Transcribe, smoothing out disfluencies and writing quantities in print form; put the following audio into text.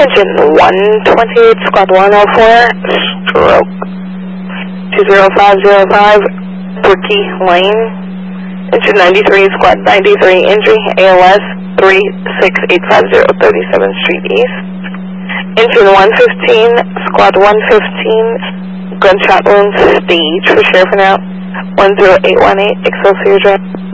Engine 128, squad 104, stroke 20505, Bricky Lane. Engine 93, squad 93, injury, ALS 36850, 37th Street East. Engine 115, squad 115, gunshot wounds, stage for sheriff and out, 10818, Excelsior Drive.